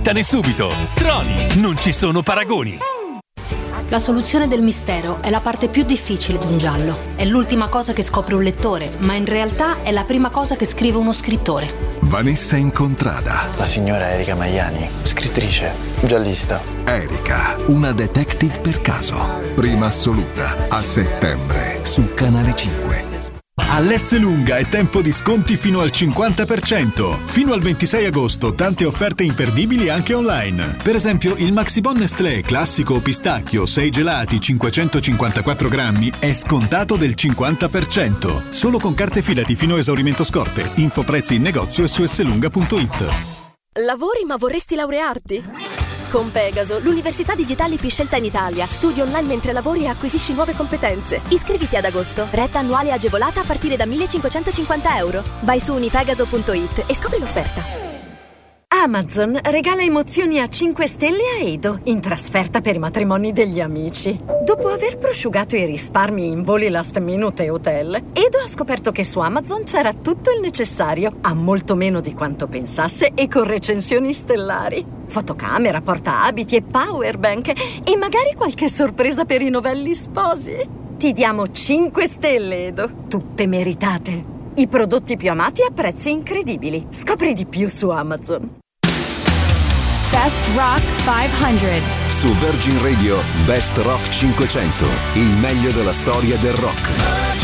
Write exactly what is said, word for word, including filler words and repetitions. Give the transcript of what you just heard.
Smanettane subito. Troni, non ci sono paragoni. La soluzione del mistero è la parte più difficile di un giallo. È l'ultima cosa che scopre un lettore, ma in realtà è la prima cosa che scrive uno scrittore. Vanessa Incontrada. La signora Erika Maiani, scrittrice, giallista. Erika, una detective per caso. Prima assoluta, a settembre, su Canale cinque. All'Esselunga è tempo di sconti fino al cinquanta per cento. Fino al ventisei agosto tante offerte imperdibili anche online. Per esempio il Maxibon Nestlé classico pistacchio sei gelati cinquecentocinquantaquattro grammi è scontato del cinquanta per cento. Solo con carte fidati fino a esaurimento scorte. Info prezzi in negozio e su esselunga punto it. Lavori ma vorresti laurearti? Con Pegaso, l'università digitale più scelta in Italia. Studi online mentre lavori e acquisisci nuove competenze. Iscriviti ad agosto. Retta annuale agevolata a partire da millecinquecentocinquanta euro. Vai su unipegaso punto it e scopri l'offerta. Amazon regala emozioni a cinque stelle a Edo in trasferta per i matrimoni degli amici. Dopo aver prosciugato i risparmi in voli last minute e hotel, Edo ha scoperto che su Amazon c'era tutto il necessario, a molto meno di quanto pensasse e con recensioni stellari. Fotocamera, portaabiti e powerbank e magari qualche sorpresa per i novelli sposi. Ti diamo cinque stelle, Edo, tutte meritate. I prodotti più amati a prezzi incredibili. Scopri di più su Amazon. Best Rock cinquecento. Su Virgin Radio Best Rock cinquecento, il meglio della storia del rock.